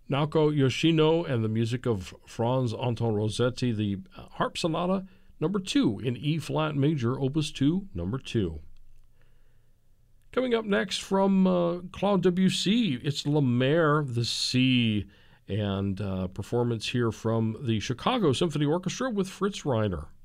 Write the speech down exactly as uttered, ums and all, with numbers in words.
Naoko Yoshino and the music of Franz Anton Rossetti, the Harp Sonata number two in E-flat major, Opus two, number two. Coming up next from uh, Claude Debussy, it's La Mer, the Sea, and uh, performance here from the Chicago Symphony Orchestra with Fritz Reiner.